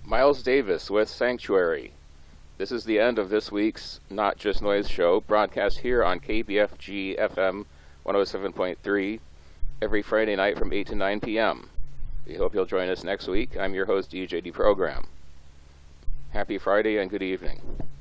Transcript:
Miles Davis with Sanctuary. This is the end of this week's Not Just Noise show, broadcast here on KBFG FM 107.3 every Friday night from 8 to 9 p.m. We hope you'll join us next week. I'm your host, DJ Deprogram. Happy Friday and good evening.